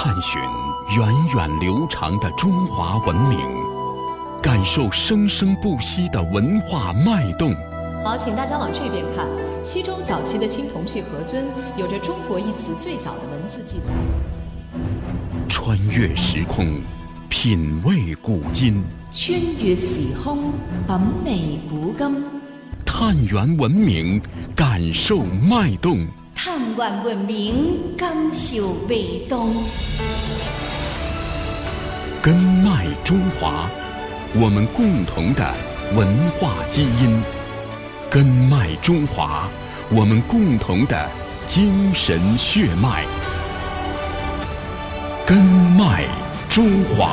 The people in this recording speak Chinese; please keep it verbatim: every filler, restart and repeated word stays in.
探寻源远流长的中华文明，感受生生不息的文化脉动。 好，请大家往这边看。西周早期的青铜器盒尊有着中国一词最早的文字记载。 穿越时空，品味古今。 穿越時空，品味古今。 探源文明，感受脉动。 探源文明，感受脉动。 根脉中华，我们共同的文化基因。根脉中华，我们共同的精神血脉。根脉中华。